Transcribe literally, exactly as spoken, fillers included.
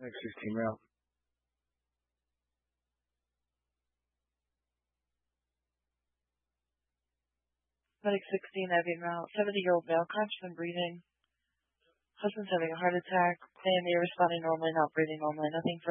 Next sixteen route. Medic sixteen, Evian route. seventy-year-old male, conscious and breathing. Husband's having a heart attack. Family responding normally, not breathing normally. Nothing